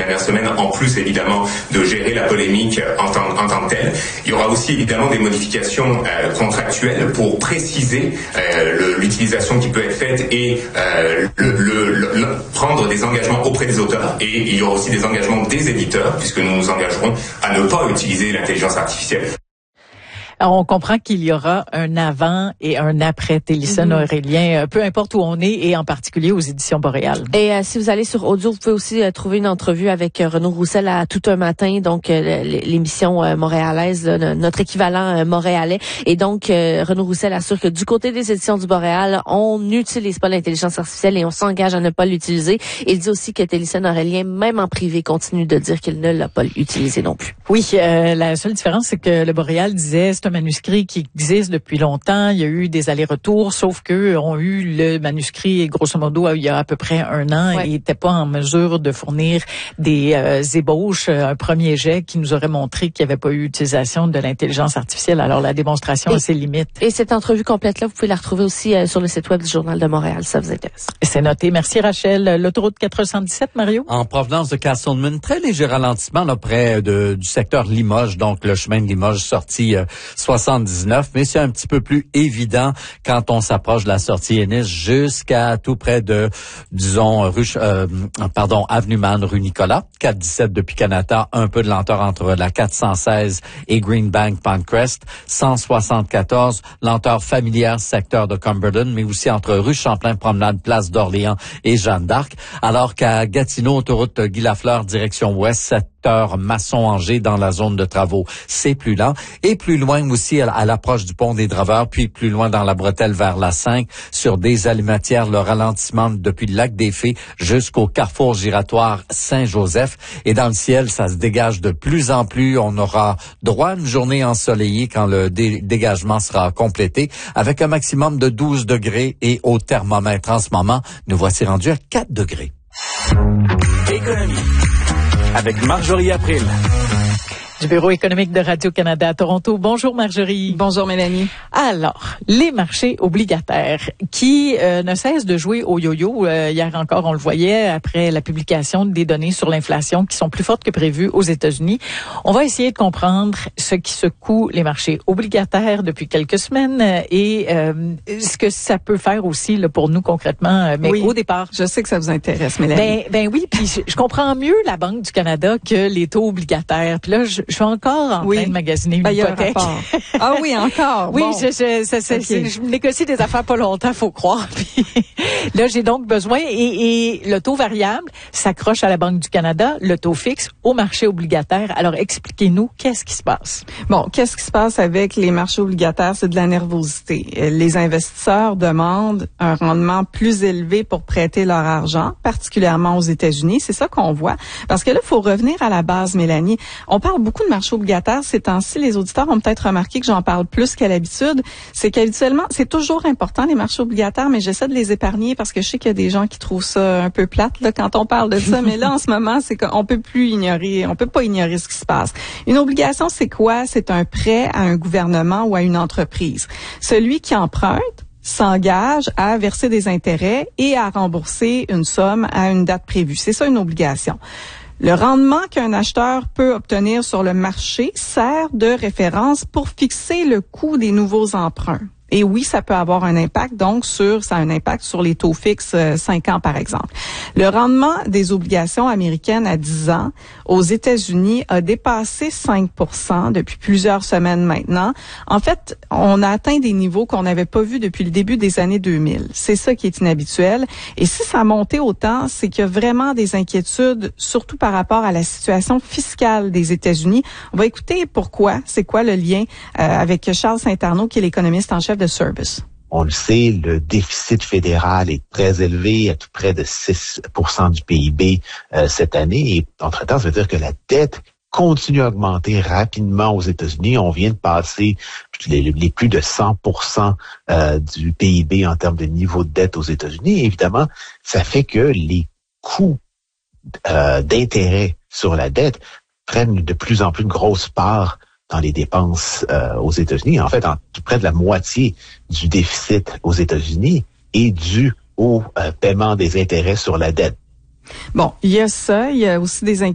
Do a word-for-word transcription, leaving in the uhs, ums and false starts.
dernières semaines, en plus évidemment de gérer la polémique en tant, en tant que telle. Il y aura aussi évidemment des modifications euh, contractuelles pour préciser euh, le, l'utilisation qui peut être faite et euh, le, le, le, le, prendre des engagements auprès des auteurs. Et il y aura aussi des engagements des éditeurs, puisque nous nous engagerons à ne pas utiliser l'intelligence artificielle. Alors, on comprend qu'il y aura un avant et un après Télésphone mm-hmm. Aurélien, peu importe où on est, et en particulier aux éditions Boréal. Et euh, si vous allez sur Audio, vous pouvez aussi euh, trouver une entrevue avec euh, Renaud Roussel à Tout un matin, donc euh, l'émission euh, montréalaise, là, notre équivalent euh, montréalais. Et donc, euh, Renaud Roussel assure que du côté des éditions du Boréal, on n'utilise pas l'intelligence artificielle et on s'engage à ne pas l'utiliser. Il dit aussi que Télésphone Aurélien, même en privé, continue de dire qu'il ne l'a pas utilisé non plus. Oui, euh, la seule différence, c'est que le Boréal disait un manuscrit qui existe depuis longtemps. Il y a eu des allers-retours, sauf qu'eux ont eu le manuscrit, grosso modo, il y a à peu près un an, ouais. et n'étaient pas en mesure de fournir des euh, ébauches, un premier jet qui nous aurait montré qu'il n'y avait pas eu utilisation de l'intelligence artificielle. Alors, la démonstration a ses limites. Et cette entrevue complète-là, vous pouvez la retrouver aussi euh, sur le site web du Journal de Montréal, si ça vous intéresse. C'est noté. Merci, Rachel. L'autoroute quatre cent dix-sept, Mario? En provenance de Castleman, très léger ralentissement là, près de, du secteur Limoges, donc le chemin de Limoges sorti euh, soixante-dix-neuf, mais c'est un petit peu plus évident quand on s'approche de la sortie Ennis jusqu'à tout près de, disons, rue, euh, pardon, Avenue Man, rue Nicolas, quatre cent dix-sept depuis Canada, un peu de lenteur entre la quatre cent seize et Greenbank, Pinecrest, cent soixante-quatorze, lenteur familière, secteur de Cumberland, mais aussi entre rue Champlain, Promenade, Place d'Orléans et Jeanne d'Arc, alors qu'à Gatineau, autoroute Guy Lafleur, direction ouest, secteur Masson-Angers dans la zone de travaux, c'est plus lent. Et plus loin aussi, à l'approche du pont des Draveurs, puis plus loin dans la bretelle vers la cinq, sur des alimentières, le ralentissement depuis le lac des Fées jusqu'au carrefour giratoire Saint-Joseph. Et dans le ciel, ça se dégage de plus en plus. On aura droit à une journée ensoleillée quand le dé- dégagement sera complété, avec un maximum de douze degrés et au thermomètre en ce moment, nous voici rendus à quatre degrés. Économie avec Marjorie April. Du Bureau économique de Radio-Canada à Toronto. Bonjour Marjorie. Bonjour Mélanie. Alors, les marchés obligataires qui euh, ne cessent de jouer au yo-yo. Euh, hier encore, on le voyait après la publication des données sur l'inflation qui sont plus fortes que prévues aux États-Unis. On va essayer de comprendre ce qui secoue les marchés obligataires depuis quelques semaines et euh, ce que ça peut faire aussi là, pour nous concrètement. Mais oui, au départ, je sais que ça vous intéresse, Mélanie. Ben, ben oui, puis je, je comprends mieux la Banque du Canada que les taux obligataires. Puis là, je Je suis encore en oui. train de magasiner une ben, hypothèque. Ah oui, encore. Oui, bon. je, je, ça, ça, okay. je négocie des affaires pas longtemps, faut croire. Puis, là, j'ai donc besoin et, et le taux variable s'accroche à la Banque du Canada, le taux fixe au marché obligataire. Alors, expliquez-nous qu'est-ce qui se passe. Bon, qu'est-ce qui se passe avec les marchés obligataires? C'est de la nervosité. Les investisseurs demandent un rendement plus élevé pour prêter leur argent, particulièrement aux États-Unis. C'est ça qu'on voit. Parce que là, il faut revenir à la base, Mélanie. On parle beaucoup de marchés obligataires ces temps-ci. Les auditeurs ont peut-être remarqué que j'en parle plus qu'à l'habitude. C'est qu'habituellement, c'est toujours important, les marchés obligataires, mais j'essaie de les épargner parce que je sais qu'il y a des gens qui trouvent ça un peu plate là, quand on parle de ça. Mais là, en ce moment, c'est qu'on peut plus ignorer, on peut pas ignorer ce qui se passe. Une obligation, c'est quoi? C'est un prêt à un gouvernement ou à une entreprise. Celui qui emprunte s'engage à verser des intérêts et à rembourser une somme à une date prévue. C'est ça une obligation. Le rendement qu'un acheteur peut obtenir sur le marché sert de référence pour fixer le coût des nouveaux emprunts. Et oui, ça peut avoir un impact, donc, sur, ça a un impact sur les taux fixes euh, cinq ans, par exemple. Le rendement des obligations américaines à dix ans aux États-Unis a dépassé cinq pour cent depuis plusieurs semaines maintenant. En fait, on a atteint des niveaux qu'on n'avait pas vus depuis le début des années deux mille. C'est ça qui est inhabituel. Et si ça a monté autant, c'est qu'il y a vraiment des inquiétudes, surtout par rapport à la situation fiscale des États-Unis. On va écouter pourquoi, c'est quoi le lien euh, avec Charles Saint-Arnaud, qui est l'économiste en chef de Service. On le sait, le déficit fédéral est très élevé, à tout près de six pour cent du P I B euh, cette année. Et entre-temps, ça veut dire que la dette continue à augmenter rapidement aux États-Unis. On vient de passer les, les plus de cent pour cent euh, du P I B en termes de niveau de dette aux États-Unis. Et évidemment, ça fait que les coûts euh, d'intérêt sur la dette prennent de plus en plus une grosse part dans les dépenses euh, aux États-Unis. En fait, en tout près de la moitié du déficit aux États-Unis est dû au euh, paiement des intérêts sur la dette. Bon, il y a ça. Il y a aussi des inquiétudes